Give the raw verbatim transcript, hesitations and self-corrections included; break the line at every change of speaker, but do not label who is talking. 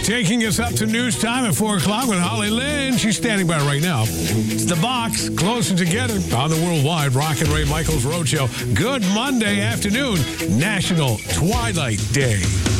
Taking us up to news time at four o'clock with Holly Lynn. She's standing by right now. It's The Box, closer together on the worldwide Rock and Ray Michaels Roadshow. Good Monday afternoon, National Twilight Day.